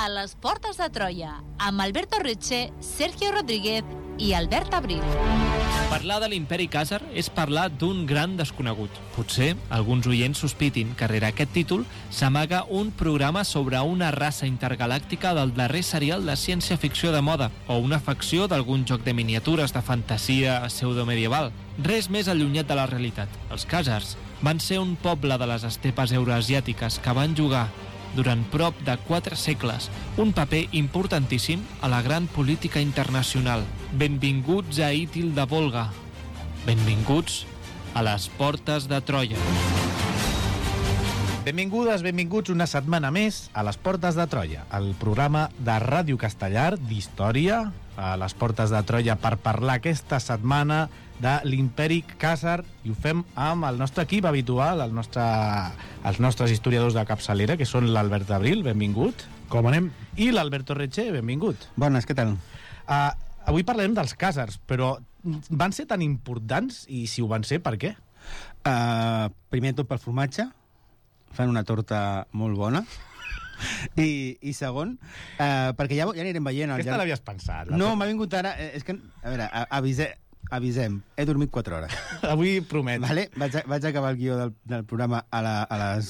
a les Portes de Troia, amb Alberto Reche, Sergio Rodríguez i Albert Abril. Parlar de l'imperi Khàzar és parlar d'un gran desconegut. Potser alguns oients sospitin que rere aquest títol s'amaga un programa sobre una raça intergalàctica del darrer serial de ciència-ficció de moda o una facció d'algun joc de miniatures de fantasia pseudomedieval. Res més allunyat de la realitat. Els Khàzars van ser un poble de les estepes euroasiàtiques que van jugar durant prop de 4 segles un paper importantíssim a la gran política internacional. Benvinguts a Ítil de Volga. Benvinguts a les Portes de Troia. Benvingudes, benvinguts una setmana més a les Portes de Troia, el programa de Ràdio Castellar d'història a les Portes de Troia per parlar aquesta setmana de l'imperi Khàzar, i ho fem amb el nostre equip habitual, els nostres historiadors de capçalera, que són l'Albert Abril, benvingut. Com anem? I l'Alberto Reche, benvingut. Bones, què tal? Avui parlarem dels Khàzars, però van ser tan importants, i si ho van ser, per què? Primer tot pel formatge, fan una torta molt bona. I segon, perquè ja anirem veient... Aquesta l'havies pensat? No, m'ha vingut ara... És que, a veure, avisem. He dormit 4 hores. Avui promet. Vale? Vaig acabar el guió del programa a les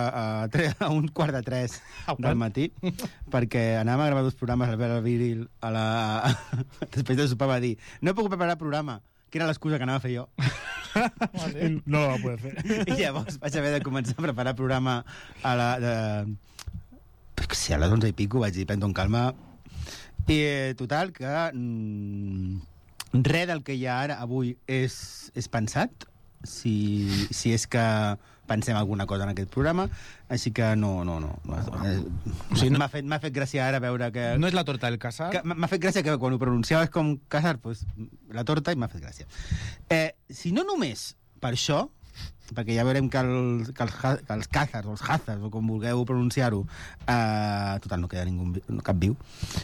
2:45 del matí, perquè anàvem a gravar 2 programes, Albert Abril després de sopar va dir no he pogut preparar el programa, que era l'excusa que anava a fer jo. Vale. No la va poder fer. I llavors vaig haver de començar a preparar el programa a les 11 i pico, vaig dir, prendo en calma. I total, que res del que hi ha ara avui és pensat, si és que pensem alguna cosa en aquest programa, així que no. O sigui, m'ha fet gràcia ara veure que... No és la torta del Khàzar? M'ha fet gràcia que quan ho pronunciaves com Khàzar, pues, la torta, i m'ha fet gràcia. Si no només per això, perquè ja veurem que els Khàzars, o els Khàzars, o com vulgueu pronunciar-ho, total, no queda cap viu,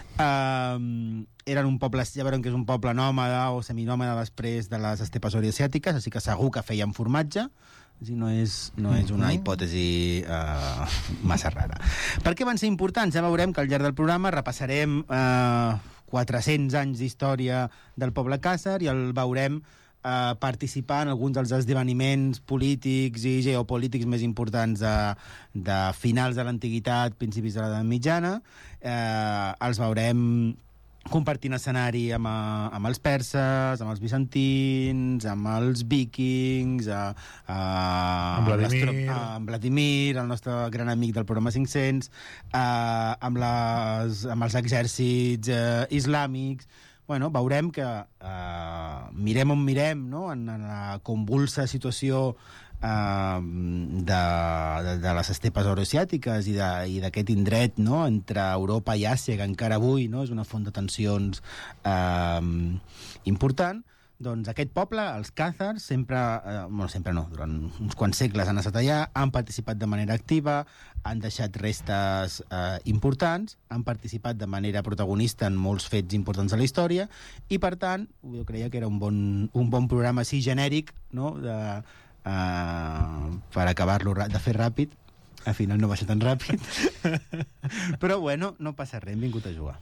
eren un poble, ja veurem que és un poble nòmada o seminòmada després de les estepes oriasiàtiques, així que segur que feien formatge, no és una hipòtesi massa rara. Per què van ser importants? Ja veurem que al llarg del programa repassarem 400 anys d'història del poble Khàzar i el veurem participar en alguns dels esdeveniments polítics i geopolítics més importants de finals de l'antiguitat, principis de l'edat mitjana. Els veurem compartint escenari amb els perses, amb els bizantins, amb els vikings, amb Vladimir, el nostre gran amic del programa 500, amb els exèrcits islàmics. Bueno, veurem que mirem on mirem, no? En la convulsa situació de les estepes euroasiàtiques i d'aquest indret, no? Entre Europa i Àsia, que encara avui, no? És una font de tensions important. Doncs aquest poble, els Khàzars, durant uns quants segles han estat allà, han participat de manera activa, han deixat restes importants, han participat de manera protagonista en molts fets importants de la història, i per tant, jo creia que era un bon programa així genèric, no? Per acabar-lo de fer ràpid. Al final no va ser tan ràpid. Però bueno, no passa res, hem vingut a jugar.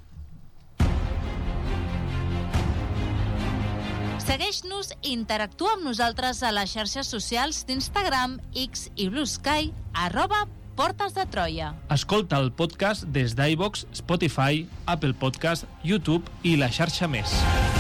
Segueix-nos i interactua amb nosaltres a les xarxes socials d'Instagram, X i Blue Sky, @Portes de Troia. Escolta el podcast des d'iVoox, Spotify, Apple Podcast, YouTube i la xarxa més.